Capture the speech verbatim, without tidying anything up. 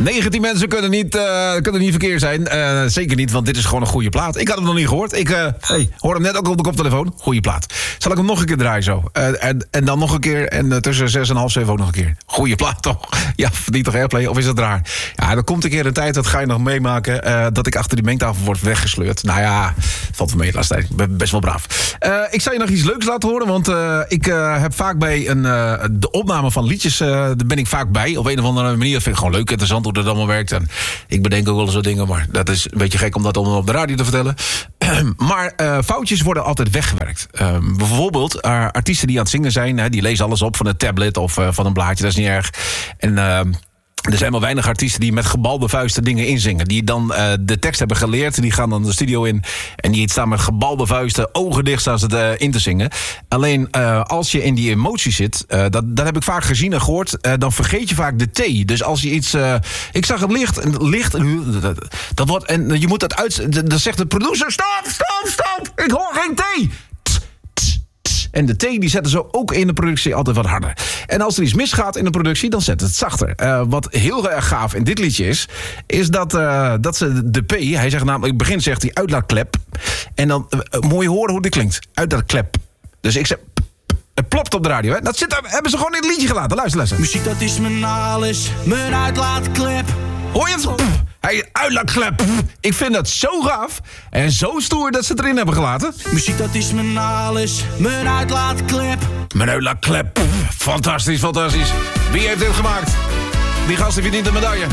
negentien mensen kunnen niet, uh, kunnen niet verkeerd zijn. Uh, zeker niet, want dit is gewoon een goede plaat. Ik had hem nog niet gehoord. Ik uh, hey, hoor hem net ook op de koptelefoon. Goeie plaat. Zal ik hem nog een keer draaien zo? Uh, en, en dan nog een keer. En uh, tussen zes en half zeven ook nog een keer. Goeie plaat toch? Ja, verdient toch airplay? Of is dat raar? Ja, er komt een keer een tijd, dat ga je nog meemaken, Uh, dat ik achter die mengtafel word weggesleurd. Nou ja, valt van mee de laatste tijd. Ik ben best wel braaf. Uh, ik zal je nog iets leuks laten horen. Want uh, ik uh, heb vaak bij een, uh, de opname van liedjes, uh, daar ben ik vaak bij. Op een of andere manier. Dat vind ik gewoon leuk, interessant hoe dat allemaal werkt. En ik bedenk ook wel eens wat dingen, maar dat is een beetje gek om dat allemaal op de radio te vertellen. Maar uh, foutjes worden altijd weggewerkt. Uh, bijvoorbeeld uh, artiesten die aan het zingen zijn, hè, die lezen alles op van een tablet of uh, van een blaadje. Dat is niet erg. En Uh, Er zijn maar weinig artiesten die met gebalde vuisten dingen inzingen. Die dan uh, de tekst hebben geleerd. Die gaan dan de studio in. En die staan met gebalde vuisten, ogen dicht staan ze uh, in te zingen. Alleen uh, als je in die emotie zit, uh, dat, dat heb ik vaak gezien en gehoord, uh, dan vergeet je vaak de T. Dus als je iets Uh, ik zag het licht. licht dat, dat wordt, en je moet dat uit. Dan zegt de producer: stop, stop, stop. Ik hoor geen T. En de T die zetten ze ook in de productie altijd wat harder. En als er iets misgaat in de productie, dan zet het zachter. Uh, wat heel erg gaaf in dit liedje is, is dat, uh, dat ze de P, hij zegt namelijk, in het begin zegt hij uitlaatklep. En dan uh, moet je horen hoe dit klinkt. Uitlaatklep. Dus ik zeg, p, p, het plopt op de radio. Hè? Dat zit, hebben ze gewoon in het liedje gelaten. Luister, luister. Muziek, dat is mijn alles, mijn uitlaatklep. Hoor je het? Pff, hij uitlaatklep. Pff, ik vind dat zo gaaf en zo stoer dat ze het erin hebben gelaten. Muziek, dat is mijn alles, mijn uitlaatklep. Mijn uitlaatklep. Pff, fantastisch, fantastisch. Wie heeft dit gemaakt? Die gast verdient een medaille.